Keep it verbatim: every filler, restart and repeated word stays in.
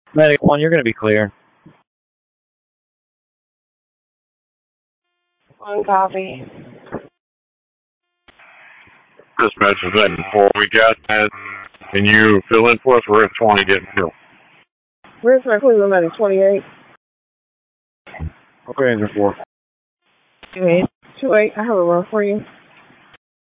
Medic one, you're going to be clear. One copy. Dispatch is eight four. We got that. Can you fill in for us? We're at twenty getting filled. Where's my Cleveland Medic twenty-eight? Okay, engine four. two eight. two eight, I have a run for you.